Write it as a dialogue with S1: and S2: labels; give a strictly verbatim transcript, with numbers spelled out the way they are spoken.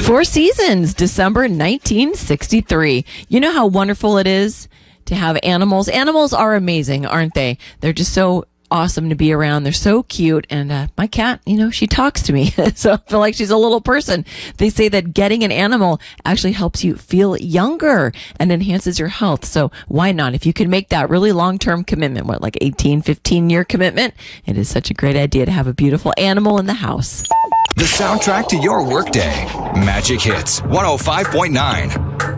S1: Four Seasons, December nineteen sixty-three. You know how wonderful it is to have animals. Animals are amazing, aren't they? They're just so awesome to be around. They're so cute. And uh, my cat, you know, she talks to me. So I feel like she's a little person. They say that getting an animal actually helps you feel younger and enhances your health. So why not? If you can make that really long-term commitment, what, like eighteen, fifteen year commitment, it is such a great idea to have a beautiful animal in the house.
S2: The soundtrack to your workday. Magic Hits one oh five point nine.